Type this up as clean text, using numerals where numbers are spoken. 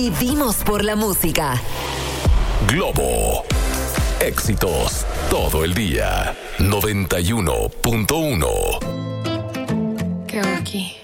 Vivimos por la música. Globo. Éxitos todo el día. 91.1. ¿Qué hago aquí?